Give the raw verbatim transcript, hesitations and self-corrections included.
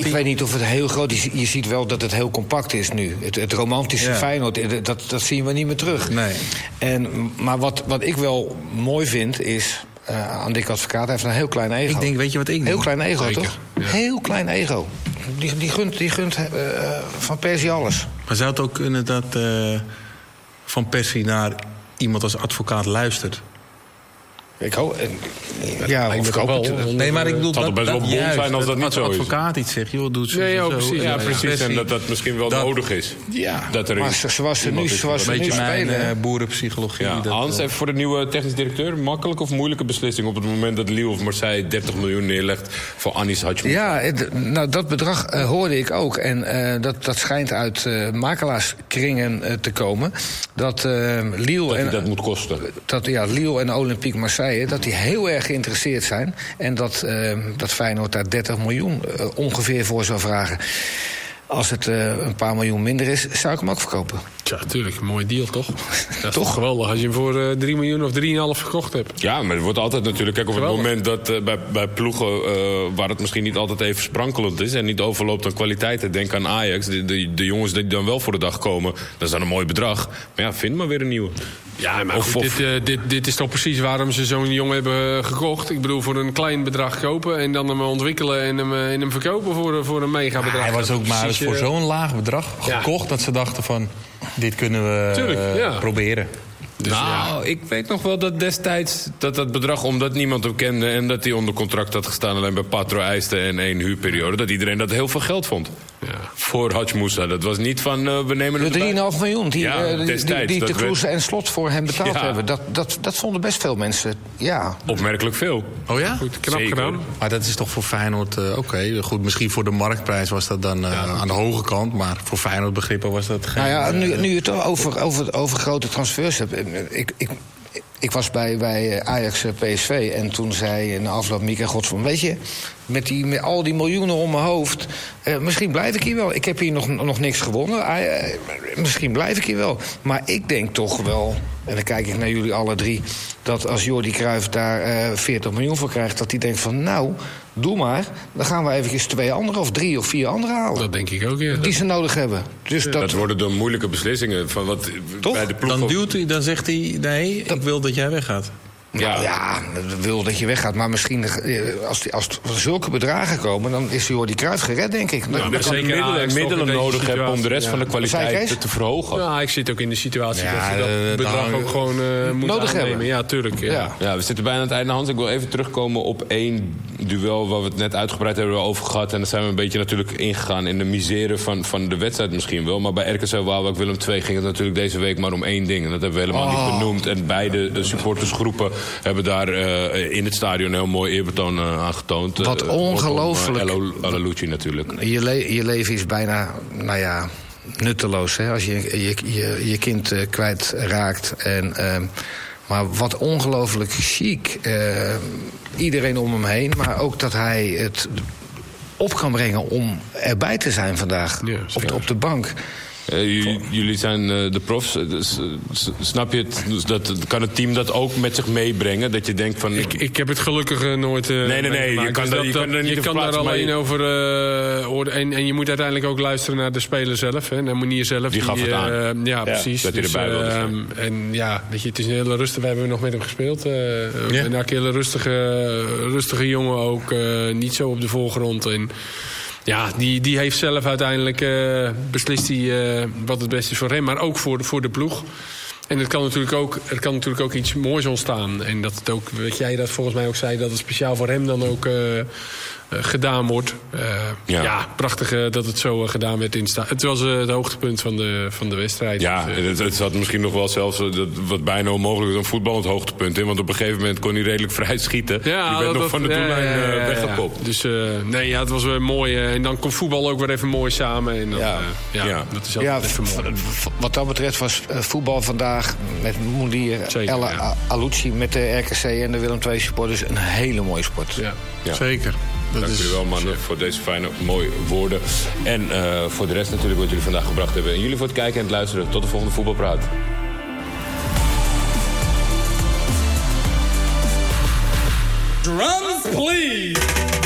ik weet niet of het heel groot is. Je ziet wel dat het heel compact is nu. Het, het romantische ja. Feyenoord, dat, dat zien we niet meer terug. Nee. En, maar wat, wat ik wel mooi vind is... Uh, aan Dick Advocaat, hij heeft een heel klein ego. Ik denk, weet je wat ik Heel doe? klein ego, Zeker, toch? ja. Heel klein ego. Die, die gunt, die gunt uh, Van Persie alles. Maar zou het ook kunnen dat uh, Van Persie naar iemand als advocaat luistert? Ik hoop... Uh, ja, ik of ik hoop wel. het. Nee, maar ik bedoel... Het zal er best wel bond zijn als dat niet zo is. Als advocaat iets zegt, joh, doe het zo. Nee, ja, zo, precies. Ja, Ja, precies. En dat dat misschien wel Dat- nodig is. Ja. Dat er Maar is- zoals ze nu, iemand is zoals ze die nu dat- Beetje mijn spelen... uh, boerenpsychologie. Ja, dat, Hans, uh, even voor de nieuwe technisch directeur. Makkelijk of moeilijke beslissing op het moment dat Lille of Marseille dertig miljoen neerlegt voor Anis Hadjmout? Ja, het, nou, dat bedrag uh, hoorde ik ook. En uh, dat, dat schijnt uit uh, makelaarskringen uh, te komen. Dat uh, Lille Dat en... hij dat moet kosten. Dat ja, Lille en Olympique Marseille, dat die heel erg geïnteresseerd zijn. En dat, uh, dat Feyenoord daar dertig miljoen uh, ongeveer voor zou vragen. Als het uh, een paar miljoen minder is, zou ik hem ook verkopen. Ja, natuurlijk. Een mooie deal, toch? Dat is Toch? geweldig als je hem voor uh, drie miljoen of drie komma vijf verkocht hebt. Ja, maar het wordt altijd natuurlijk... Kijk, op het Geweldig. moment dat uh, bij, bij ploegen uh, waar het misschien niet altijd even sprankelend is... en niet overloopt aan kwaliteiten, denk aan Ajax... De, de, de jongens die dan wel voor de dag komen, dat is dan een mooi bedrag. Maar ja, vind maar weer een nieuwe. Ja, maar Of- goed, of- dit, uh, dit, dit is toch precies waarom ze zo'n jongen hebben uh, gekocht. Ik bedoel, voor een klein bedrag kopen... en dan hem ontwikkelen en hem, uh, en hem verkopen voor, uh, voor een mega bedrag. hij was ook maar Precies, voor uh, zo'n laag bedrag Ja. gekocht... dat ze dachten van, dit kunnen we Tuurlijk, uh, ja. proberen. Dus, nou, ik weet nog wel dat destijds dat dat bedrag, omdat niemand hem kende... en dat hij onder contract had gestaan alleen bij Patro eiste en één huurperiode... dat iedereen dat heel veel geld vond. Ja. Voor Hadjmoussa. Dat was niet van, uh, we nemen De het drie erbij. komma vijf miljoen die, Ja, uh, die, destijds, die, die dat de Kroes werd- en Slot voor hem betaald Ja. hebben. Dat, dat, dat vonden best veel mensen, ja. Opmerkelijk veel. Oh ja? Goed, knap Zeker. gedaan. Maar dat is toch voor Feyenoord uh, oké. Okay. Goed, misschien voor de marktprijs was dat dan uh, ja, aan de hoge kant... maar voor Feyenoord begrippen was dat geen... Nou ja, nu, uh, nu je het toch over, over, over grote transfers hebt. Ik, ik, ik was bij, bij Ajax P S V en toen zei na afloop Mieke Godsman... weet je, met, die, met al die miljoenen om mijn hoofd... Uh, misschien blijf ik hier wel. Ik heb hier nog, nog niks gewonnen. Uh, misschien blijf ik hier wel. Maar ik denk toch wel... en dan kijk ik naar jullie alle drie... dat als Jordi Cruijff daar uh, veertig miljoen voor krijgt... dat hij denkt van nou, doe maar... dan gaan we eventjes twee andere of drie of vier andere halen. Dat denk ik ook, ja. Die ze nodig hebben. Dus dat, Dat worden de moeilijke beslissingen. Van wat Toch? bij de ploeg. dan duwt hij, dan zegt hij, nee, ik wil dat jij weggaat. Ja, ja, dat wil dat je weggaat. Maar misschien, eh, als, die, als er zulke bedragen komen... dan is Jordi Cruijff gered, denk ik. Ja, Dat maar kan zeker middelen, Ajax toch middelen in deze nodig hebben om de situatie, rest ja. van de Zei kwaliteit Kees? te, te verhogen. Ja. Ja, ik zit ook in de situatie Ja, dat je eh, dat bedrag daar- ook gewoon uh, moet nodig aannemen. hebben. Ja, tuurlijk. Ja. Ja. we zitten bijna aan het einde, Hans. Ik wil even terugkomen op één duel waar we het net uitgebreid hebben over gehad. En daar zijn we een beetje natuurlijk ingegaan in de misère van, van de wedstrijd misschien wel. Maar bij R K C Waalwijk Willem twee ging het natuurlijk deze week maar om één ding. En dat hebben we helemaal Oh. niet benoemd. En beide de supportersgroepen hebben daar uh, in het stadion een heel mooi eerbetoon uh, aangetoond. Wat Uh, ongelooflijk. rondom, uh, El Alouchi natuurlijk. Je, le- je leven is bijna, nou ja, nutteloos. Hè? Als je je, je, je kind uh, kwijtraakt. En, uh, maar wat ongelooflijk chic. Uh, iedereen om hem heen. Maar ook dat hij het op kan brengen om erbij te zijn vandaag. Ja, op, zeker. de, op de bank. Uh, j- jullie zijn uh, de profs, dus, uh, s- snap je het? Dus dat, kan het team dat ook met zich meebrengen? Dat je denkt van... Ik, ik heb het gelukkig uh, nooit uh, Nee, nee, nee, meegemaakt. je kan Dus daar- je kan er niet je over kan daar plaatsen, maar alleen je- over uh, horen. En, en je moet uiteindelijk ook luisteren naar de speler zelf. Hè, naar Monier zelf. Die gaf het uh, aan. Ja, precies. dat hij Dus, erbij wilde uh, zijn. En ja, weet je, het is een hele rustige... We hebben nog met hem gespeeld. Uh, Ja. Een hele rustige, rustige jongen ook. Uh, niet zo op de voorgrond. En ja, die, die heeft zelf uiteindelijk uh, beslist hij, uh, wat het beste is voor hem. Maar ook voor de, voor de ploeg. En het kan, natuurlijk ook, er kan natuurlijk ook iets moois ontstaan. En dat het ook, weet jij dat volgens mij ook zei... dat het speciaal voor hem dan ook uh, uh, gedaan wordt. Uh, Ja. ja. prachtig uh, dat het zo uh, gedaan werd in sta. Het was uh, het hoogtepunt van de, van de wedstrijd. Ja, Dus, uh, het, het zat misschien nog wel zelfs uh, dat, wat bijna onmogelijk is een voetballend hoogtepunt in. Want op een gegeven moment kon hij redelijk vrij schieten. Ja, je bent dat- nog dat- van de ja, doellijn ja, ja, uh, ja, ja. weggepopt. Dus uh, nee, ja, het was weer mooi. Uh, en dan komt voetbal ook weer even mooi samen. En dan, Ja. uh, ja, Ja. dat is altijd Ja, even mooi. v- v- wat dat betreft was uh, voetbal vandaag met Mounir, Zeker, El ja. Alouchi met de R K C en de Willem twee supporters een hele mooie sport. Ja. Ja. Zeker. Dat Dank is, jullie wel, mannen, voor deze fijne, mooie woorden. En uh, voor de rest natuurlijk wat jullie vandaag gebracht hebben. En jullie voor het kijken en het luisteren. Tot de volgende Voetbalpraat. Drums, please.